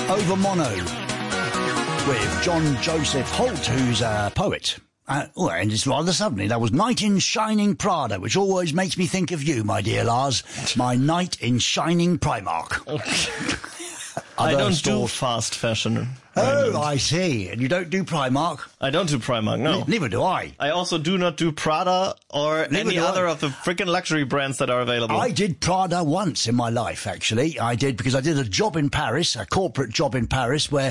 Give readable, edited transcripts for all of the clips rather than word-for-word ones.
Over Mono with John Joseph Holt, who's a poet. And it's rather suddenly. That was Knight in Shining Prada, which always makes me think of you, my dear Lars. My knight in shining Primark. I don't do fast fashion. Oh, I see. And you don't do Primark? I don't do Primark, no. Neither do I. I also do not do Prada or any other of the freaking luxury brands that are available. I did Prada once in my life, actually. I did, because I did a job in Paris, a corporate job in Paris, where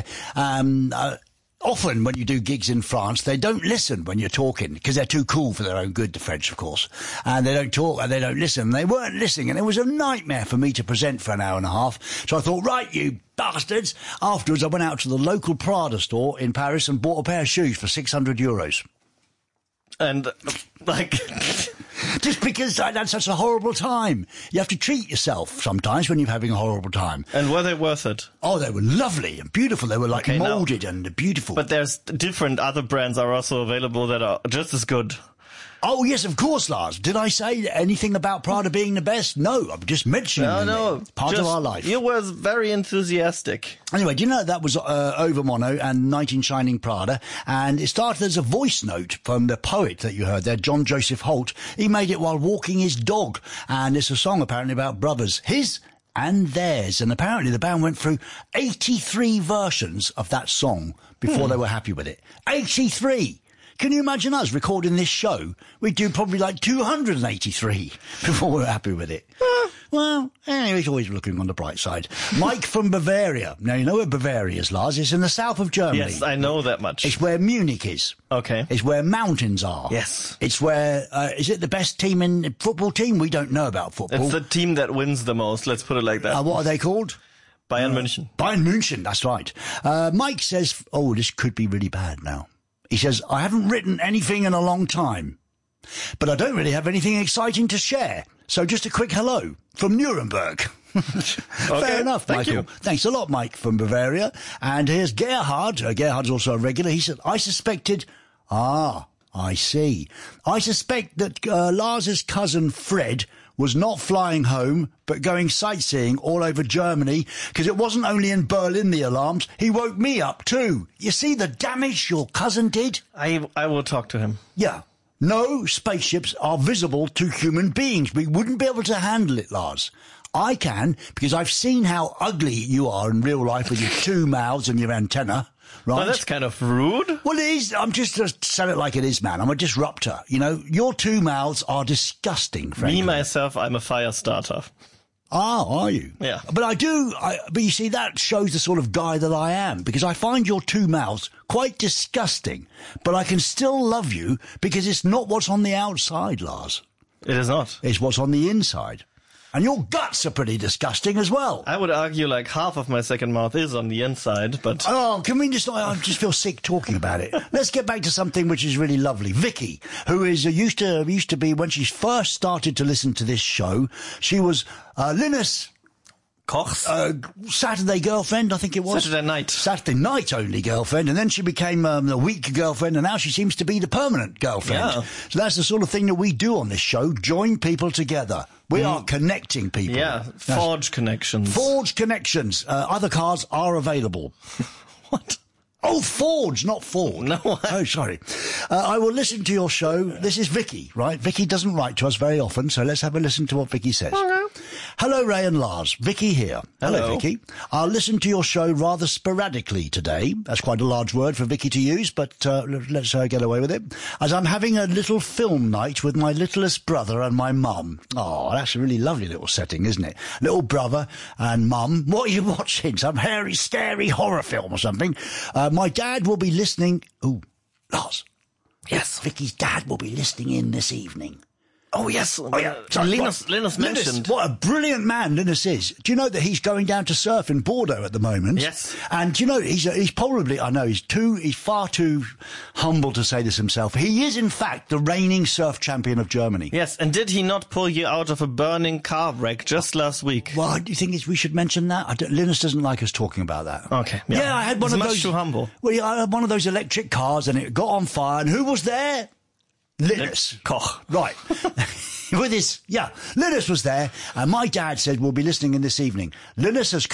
often when you do gigs in France, they don't listen when you're talking, because they're too cool for their own good, the French, of course. And they don't talk and they don't listen. They weren't listening, and it was a nightmare for me to present for an hour and a half. So I thought, right, you bastards. Afterwards, I went out to the local Prada store in Paris and bought a pair of shoes for €600. And, like... Just because I had such a horrible time. You have to treat yourself sometimes when you're having a horrible time. And were they worth it? Oh, they were lovely and beautiful. They were like moulded and beautiful. But there's different other brands are also available that are just as good. Oh, yes, of course, Lars. Did I say anything about Prada being the best? No, I'm just mentioning No, it's part of our life. You were very enthusiastic. Anyway, do you know that was Over Mono and Knight in Shining Prada? And it started as a voice note from the poet that you heard there, John Joseph Holt. He made it while walking his dog. And it's a song apparently about brothers. His and theirs. And apparently the band went through 83 versions of that song before they were happy with it. 83! Can you imagine us recording this show? We'd do probably like 283 before we were happy with it. Well, anyway, he's always looking on the bright side. Mike from Bavaria. Now, you know where Bavaria is, Lars? It's in the south of Germany. Yes, I know that much. It's where Munich is. Okay. It's where mountains are. Yes. It's where, is it the best team in football team? We don't know about football. It's the team that wins the most, let's put it like that. What are they called? Bayern München. Bayern München, that's right. Mike says, oh, this could be really bad now. He says, I haven't written anything in a long time, but I don't really have anything exciting to share. So just a quick hello from Nuremberg. Fair enough, Thank Michael. you. Thanks a lot, Mike from Bavaria. And here's Gerhard. Gerhard's also a regular. He said, I suspected... I see. I suspect that Lars's cousin Fred was not flying home, but going sightseeing all over Germany, because it wasn't only in Berlin, the alarms. He woke me up, too. You see the damage your cousin did? I will talk to him. Yeah. No spaceships are visible to human beings. We wouldn't be able to handle it, Lars. I can, because I've seen how ugly you are in real life with your two mouths and your antenna. Right? Well, that's kind of rude. Well, it is. I'm just say it like it is, man. I'm a disruptor. You know, your two mouths are disgusting, frankly. Me, myself, I'm a fire starter. Ah, are you? Yeah. But but you see, that shows the sort of guy that I am, because I find your two mouths quite disgusting, but I can still love you because it's not what's on the outside, Lars. It is not. It's what's on the inside. And your guts are pretty disgusting as well. I would argue like half of my second mouth is on the inside, but... Oh, can we just... I just feel sick talking about it. Let's get back to something which is really lovely. Vicky, who is used to be, when she first started to listen to this show, she was Linus... Koch's? Saturday girlfriend, I think it was. Saturday night only girlfriend, and then she became the week girlfriend, and now she seems to be the permanent girlfriend. Yeah. So that's the sort of thing that we do on this show, join people together. We are connecting people. Yeah, forge connections. Forge connections. Other cars are available. What? Oh, Forge, not Ford. No. Oh, sorry. I will listen to your show. This is Vicky, right? Vicky doesn't write to us very often, so let's have a listen to what Vicky says. Hello, Ray and Lars. Vicky here. Hello, Vicky. I'll listen to your show rather sporadically today. That's quite a large word for Vicky to use, but let's get away with it. As I'm having a little film night with my littlest brother and my mum. Oh, that's a really lovely little setting, isn't it? Little brother and mum. What are you watching? Some hairy, scary horror film or something? My dad will be listening... Ooh, Lars. Yes. Vicky's dad will be listening in this evening. Oh, yes. Oh, yeah. Sorry, Linus mentioned. What a brilliant man Linus is. Do you know that he's going down to surf in Bordeaux at the moment? Yes. And do you know, he's probably, I know, he's far too humble to say this himself. He is, in fact, the reigning surf champion of Germany. Yes, and did he not pull you out of a burning car wreck just last week? Well, do you think we should mention that? Linus doesn't like us talking about that. Okay. Yeah, I had one of those... much too humble. Well, yeah, I had one of those electric cars and it got on fire, and who was there? Linus. Koch. Right. Linus was there, and my dad said we'll be listening in this evening. Linus has